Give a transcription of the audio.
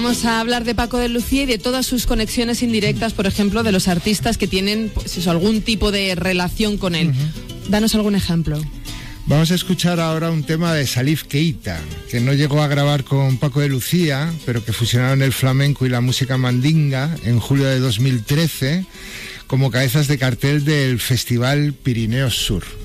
Vamos a hablar de Paco de Lucía y de todas sus conexiones indirectas, por ejemplo, de los artistas que tienen pues eso, algún tipo de relación con él. Danos algún ejemplo. Vamos a escuchar ahora un tema de Salif Keita, que no llegó a grabar con Paco de Lucía, pero que fusionaron el flamenco y la música mandinga en julio de 2013 como cabezas de cartel del Festival Pirineos Sur.